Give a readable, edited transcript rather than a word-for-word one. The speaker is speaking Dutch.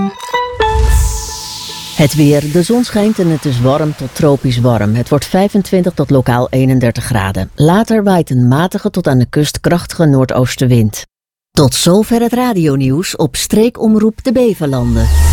Het weer. De zon schijnt en het is warm tot tropisch warm. Het wordt 25 tot lokaal 31 graden. Later waait een matige tot aan de kust krachtige noordoostenwind. Tot zover het radionieuws op Streekomroep de Beverlanden.